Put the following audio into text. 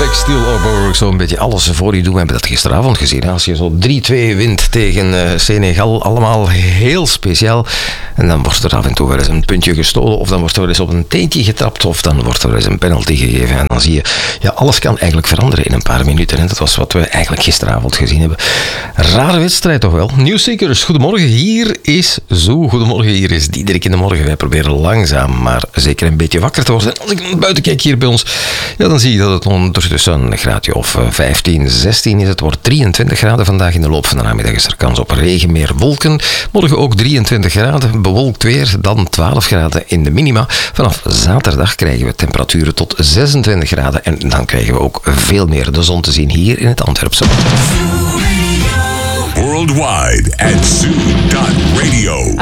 Perfect Steel Oboe, zo'n beetje alles voor je doen. We hebben dat gisteravond gezien. Hè? Als je zo 3-2 wint tegen Senegal, allemaal heel speciaal. En dan wordt er af en toe wel eens een puntje gestolen, of dan wordt er wel eens op een teentje getrapt, of dan wordt er wel eens een penalty gegeven. En dan zie je, ja, alles kan eigenlijk veranderen in een paar minuten. En dat was wat we eigenlijk gisteravond gezien hebben. Rare wedstrijd toch wel. Nieuwsseekers, goedemorgen. Hier is Zo. Goedemorgen, hier is Diederik in de morgen. Wij proberen langzaam, maar zeker een beetje wakker te worden. En als ik naar buiten kijk hier bij ons, ja, dan zie je dat het ondertussen een graadje of 15, 16 is. Het wordt 23 graden vandaag. In de loop van de namiddag is er kans op regen, meer wolken. Morgen ook 23 graden, bewolkt weer, dan 12 graden in de minima. Vanaf zaterdag krijgen we temperaturen tot 26 graden en dan krijgen we ook veel meer de zon te zien hier in het Antwerpse. Worldwide at zoo.radio.